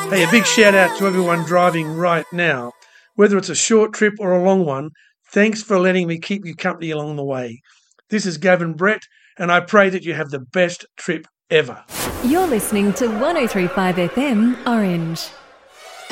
Hey, a big shout out to everyone driving right now. Whether it's a short trip or a long one, thanks for letting me keep you company along the way. This is Gavin Brett, and I pray that you have the best trip ever. You're listening to 103.5 FM Orange.